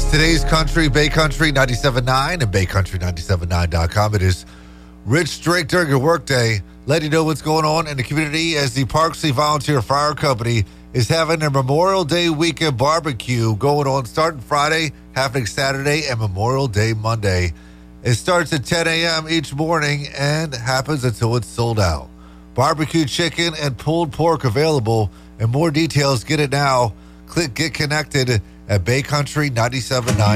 Today's country, Bay Country 97.9 and BayCountry979.com. It is Rich Drake during your workday, letting you know what's going on in the community as the Parksley Volunteer Fire Company is having their Memorial Day weekend barbecue going on starting Friday, happening Saturday, and Memorial Day Monday. It starts at 10 a.m. each morning and happens until it's sold out. Barbecue chicken and pulled pork available, and more details, get it now. Click Get Connected at BayCountry979.